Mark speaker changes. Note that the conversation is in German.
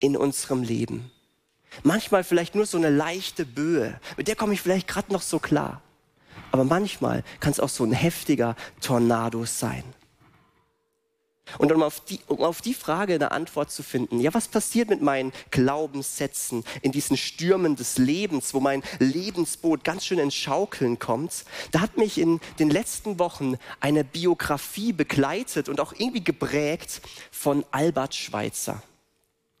Speaker 1: in unserem Leben. Manchmal vielleicht nur so eine leichte Böe, mit der komme ich vielleicht gerade noch so klar. Aber manchmal kann es auch so ein heftiger Tornado sein. Und um auf die Frage eine Antwort zu finden, ja, was passiert mit meinen Glaubenssätzen in diesen Stürmen des Lebens, wo mein Lebensboot ganz schön ins Schaukeln kommt, da hat mich in den letzten Wochen eine Biografie begleitet und auch irgendwie geprägt von Albert Schweitzer.